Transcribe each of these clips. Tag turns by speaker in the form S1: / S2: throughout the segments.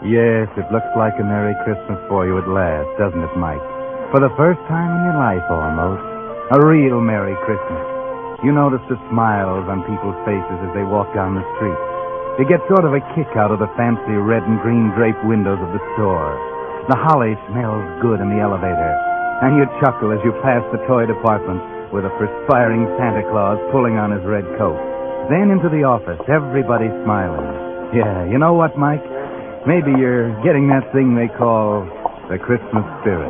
S1: Yes, it looks like a Merry Christmas for you at last, doesn't it, Mike? For the first time in your life, almost. A real Merry Christmas. You notice the smiles on people's faces as they walk down the street. You get sort of a kick out of the fancy red and green draped windows of the store. The holly smells good in the elevator. And you chuckle as you pass the toy department with a perspiring Santa Claus pulling on his red coat. Then into the office, everybody smiling. Yeah, you know what, Mike? Maybe you're getting that thing they call the Christmas spirit.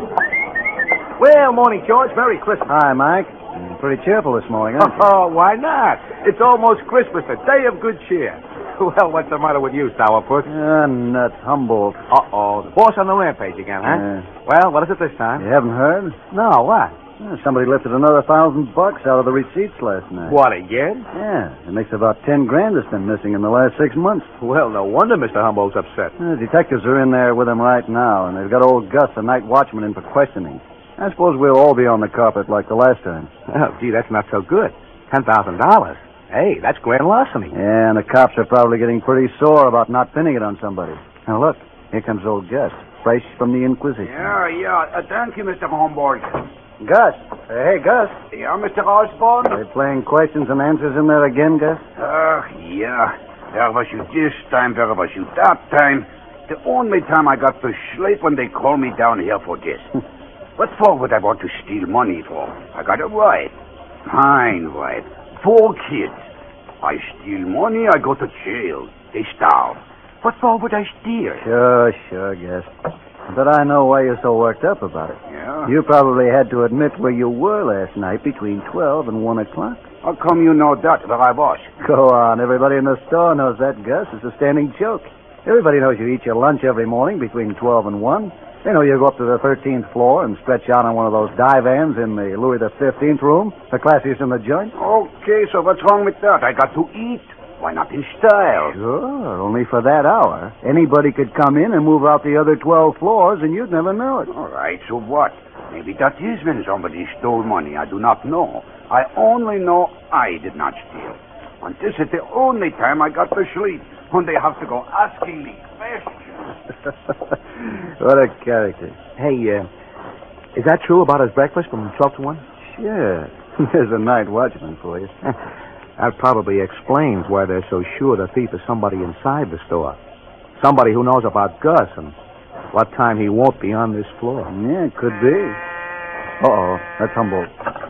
S2: Well, morning, George. Merry Christmas.
S3: Hi, Mike. Pretty cheerful this morning, aren't you?
S2: Oh, why not? It's almost Christmas, a day of good cheer. Well, what's the matter with you, sourpuss?
S3: Nuts, Humboldt.
S2: Uh-oh. The boss on the rampage again, huh? Well, what is it this time?
S3: You haven't heard?
S2: No, what?
S3: Somebody lifted another $1,000 out of the receipts last night.
S2: What, again?
S3: Yeah, it makes about 10 grand that's been missing in the last 6 months.
S2: Well, no wonder Mr. Humboldt's upset.
S3: The detectives are in there with him right now, and they've got old Gus, the night watchman, in for questioning. I suppose we'll all be on the carpet like the last time.
S2: Oh, gee, that's not so good. $10,000. Hey, that's grand larceny.
S3: Yeah, and the cops are probably getting pretty sore about not pinning it on somebody. Now, look, here comes old Gus, fresh from the Inquisition.
S4: Yeah. Thank you, Mr. Humboldt.
S3: Gus. Hey, Gus.
S4: Yeah, Mr. Osborne?
S3: Are they playing questions and answers in there again, Gus?
S4: Yeah. There was you this time, there was you that time. The only time I got to sleep when they called me down here for this. What for would I want to steal money for? I got a right. Fine right. 4 kids. I steal money, I go to jail. They starve. What for would I steal?
S3: Sure, Gus. But I know why you're so worked up about it.
S4: Yeah?
S3: You probably had to admit where you were last night between 12 and 1 o'clock.
S4: How come you know that, where I was?
S3: Go on. Everybody in the store knows that, Gus. It's a standing joke. Everybody knows you eat your lunch every morning between 12 and 1. They know you go up to the 13th floor and stretch out on one of those divans in the Louis the 15th room, the classiest in the joint.
S4: Okay, so what's wrong with that? I got to eat. Why not in style?
S3: Sure, only for that hour. Anybody could come in and move out the other 12 floors, and you'd never know it.
S4: All right, so what? Maybe that is when somebody stole money. I do not know. I only know I did not steal. And this is the only time I got to sleep, when they have to go asking me questions.
S3: What a character.
S2: Hey, is that true about his breakfast from 12 to 1?
S3: Sure. There's a night watchman for you.
S2: That probably explains why they're so sure the thief is somebody inside the store. Somebody who knows about Gus and what time he won't be on this floor.
S3: Yeah, it could be. Uh-oh, that's Humboldt.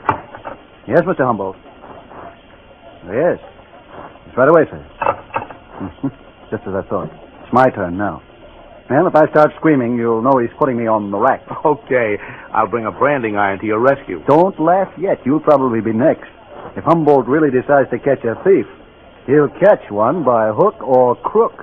S3: Yes, Mr. Humboldt. Yes. It's right away, sir. Just as I thought. It's my turn now. Well, if I start screaming, you'll know he's putting me on the rack.
S2: Okay, I'll bring a branding iron to your rescue.
S3: Don't laugh yet. You'll probably be next. If Humboldt really decides to catch a thief, he'll catch one by hook or crook.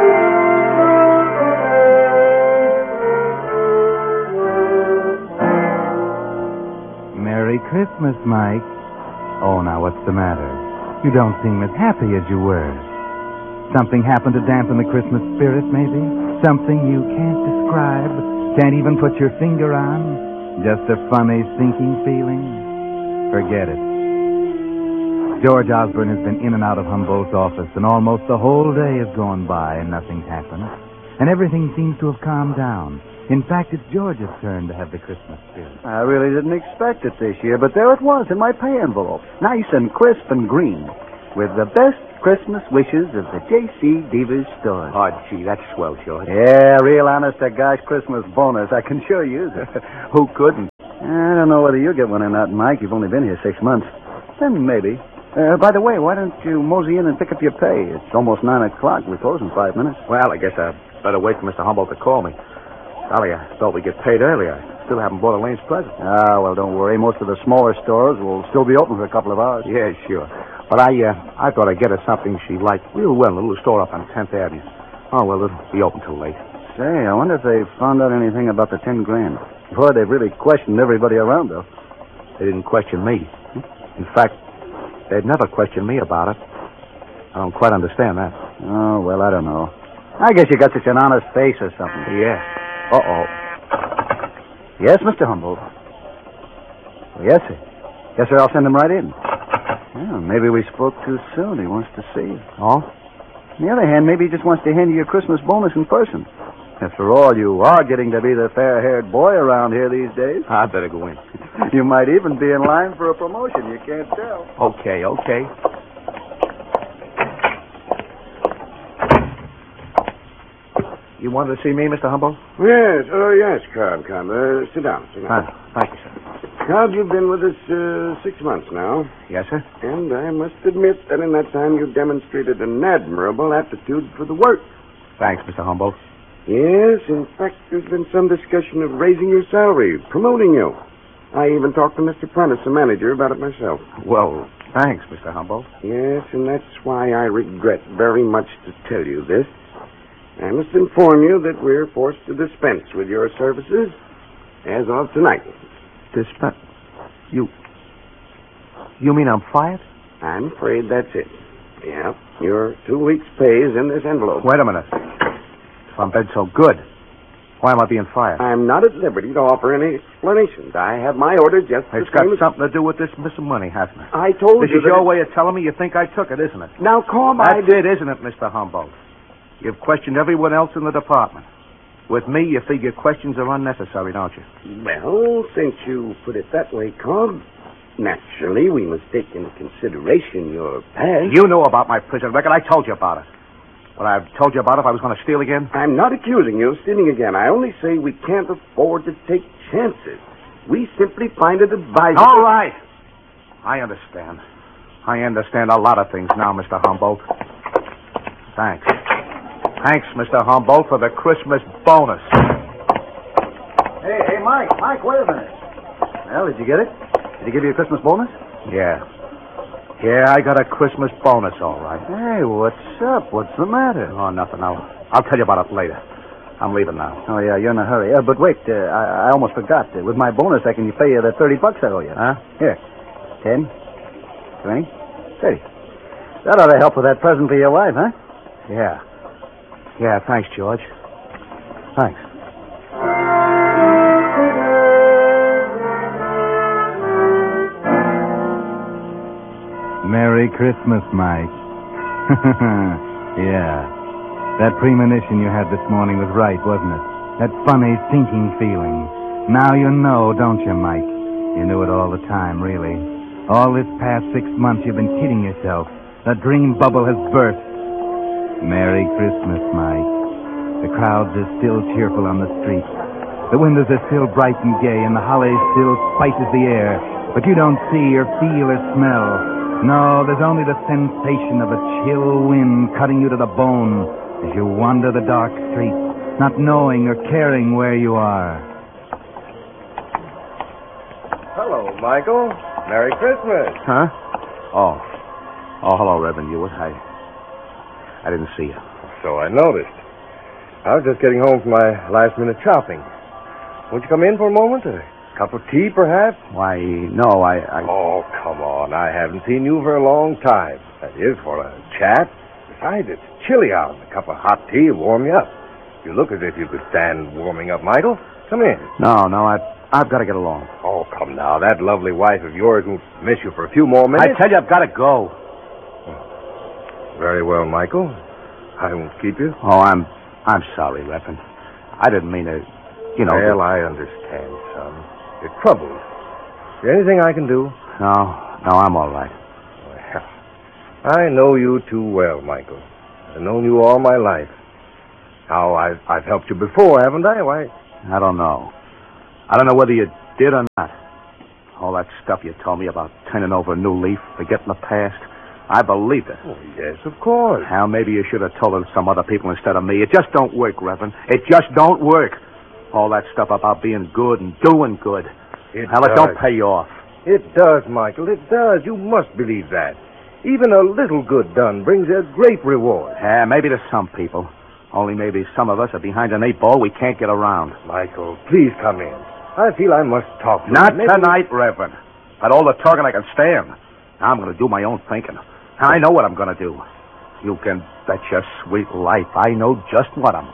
S1: Merry Christmas, Mike. Oh, now, what's the matter? You don't seem as happy as you were. Something happened to dampen the Christmas spirit, maybe? Something you can't describe, can't even put your finger on? Just a funny, sinking feeling? Forget it. George Osborne has been in and out of Humboldt's office, and almost the whole day has gone by and nothing's happened. And everything seems to have calmed down. In fact, it's George's turn to have the Christmas spirit.
S3: I really didn't expect it this year, but there it was in my pay envelope. Nice and crisp and green. With the best Christmas wishes of the J.C. Devers store.
S2: Oh, gee, that's swell, George.
S3: Yeah, real honest-to-gosh Christmas bonus. I can sure use it.
S2: Who couldn't?
S3: I don't know whether you'll get one or not, Mike. You've only been here 6 months. Then maybe. By the way, why don't you mosey in and pick up your pay? It's almost 9 o'clock. We close in 5 minutes.
S2: Well, I guess I'd better wait for Mr. Humboldt to call me. Golly, I thought we'd get paid earlier. I still haven't bought Elaine's present.
S3: Ah, well, don't worry. Most of the smaller stores will still be open for a couple of hours.
S2: Yeah, sure. But I thought I'd get her something she liked real well, a little store up on 10th Avenue. Oh, well, it'll be open till late.
S3: Say, I wonder if they found out anything about the 10 grand. Boy, they've really questioned everybody around, though.
S2: They didn't question me. In fact, they'd never questioned me about it. I don't quite understand that.
S3: Oh, well, I don't know. I guess you got such an honest face or something.
S2: Yeah.
S3: Uh-oh. Yes, Mr. Humboldt. Yes, sir. Yes, sir, I'll send him right in. Well, maybe we spoke too soon. He wants to see you.
S2: Oh?
S3: On the other hand, maybe he just wants to hand you your Christmas bonus in person. After all, you are getting to be the fair-haired boy around here these days.
S2: I better go in.
S3: You might even be in line for a promotion. You can't tell.
S2: Okay. You wanted to see me, Mr. Humboldt?
S4: Yes, yes, Cobb. Sit down.
S2: Thank you, sir.
S4: Cobb, you've been with us 6 months now.
S2: Yes, sir?
S4: And I must admit that in that time you've demonstrated an admirable aptitude for the work.
S2: Thanks, Mr. Humboldt.
S4: Yes, in fact, there's been some discussion of raising your salary, promoting you. I even talked to Mr. Prentice, the manager, about it myself.
S2: Well, thanks, Mr. Humboldt.
S4: Yes, and that's why I regret very much to tell you this. I must inform you that we're forced to dispense with your services as of tonight.
S2: Dispense? You mean I'm fired?
S4: I'm afraid that's it. Yeah, your 2 weeks' pay is in this envelope.
S2: Wait a minute. If I'm been so good, why am I being fired?
S4: I'm not at liberty to offer any explanations. I have my order just the
S2: It's got
S4: same as...
S2: something to do with this missing money, hasn't it?
S4: I told
S2: This
S4: you
S2: is
S4: that
S2: your
S4: it-
S2: way of telling me you think I took it, isn't it?
S4: Now, Cobb,
S2: That's it, isn't it, Mr. Humboldt? You've questioned everyone else in the department. With me, you figure questions are unnecessary, don't you?
S4: Well, since you put it that way, Cobb, naturally we must take into consideration your past.
S2: You know about my prison record. I told you about it. But I've told you about if I was going to steal again.
S4: I'm not accusing you of stealing again. I only say we can't afford to take chances. We simply find it advisable.
S2: All right. I understand. I understand a lot of things now, Mr. Humboldt. Thanks. Thanks, Mr. Humboldt, for the Christmas bonus.
S3: Hey, Mike, wait a minute. Well, did you get it? Did he give you a Christmas bonus?
S2: Yeah, I got a Christmas bonus, all right.
S3: Hey, what's up? What's the matter?
S2: Oh, nothing. I'll tell you about it later. I'm leaving now.
S3: Oh, yeah, you're in a hurry. But wait, I almost forgot. With my bonus, I can pay you the $30 I owe you.
S2: Huh?
S3: Here. 10, 20, 30. That ought to help with that present for your wife, huh?
S2: Yeah. Yeah, thanks, George. Thanks.
S1: Merry Christmas, Mike. Yeah. That premonition you had this morning was right, wasn't it? That funny, sinking feeling. Now you know, don't you, Mike? You knew it all the time, really. All this past 6 months you've been kidding yourself. The dream bubble has burst. Merry Christmas, Mike. The crowds are still cheerful on the streets. The windows are still bright and gay, and the holly still spices the air. But you don't see or feel or smell. No, there's only the sensation of a chill wind cutting you to the bone as you wander the dark streets, not knowing or caring where you are.
S5: Hello, Michael. Merry Christmas.
S2: Huh? Oh, hello, Reverend Hewitt. I didn't see you.
S5: So I noticed. I was just getting home from my last-minute shopping. Won't you come in for a moment? A cup of tea, perhaps?
S2: Why, no, I...
S5: Oh, come on. I haven't seen you for a long time. That is, for a chat. Besides, it's chilly out. A cup of hot tea will warm you up. You look as if you could stand warming up, Michael. Come in.
S2: No, I've got to get along.
S5: Oh, come now. That lovely wife of yours won't miss you for a few more minutes.
S2: I tell you, I've got to go.
S5: Very well, Michael. I won't keep you.
S2: Oh, I'm sorry, Reverend. I didn't mean to, you know...
S5: Well, I understand, son. You're troubled. Is there anything I can do?
S2: No, I'm all right.
S5: Well, I know you too well, Michael. I've known you all my life. Now, I've helped you before, haven't I? Why?
S2: I don't know. I don't know whether you did or not. All that stuff you told me about turning over a new leaf, forgetting the past, I believed it.
S5: Oh, yes, of course.
S2: Now, maybe you should have told it to some other people instead of me. It just don't work, Reverend. It just don't work. All that stuff about being good and doing good.
S5: It
S2: don't pay you off.
S5: It does, Michael. It does. You must believe that. Even a little good done brings a great reward.
S2: Yeah, maybe to some people. Only maybe some of us are behind an 8-ball we can't get around.
S5: Michael, please come in. I feel I must talk to you.
S2: Not tonight, Reverend. But all the talking I can stand. Now I'm going to do my own thinking. I know what I'm going to do. You can bet your sweet life I know just what I'm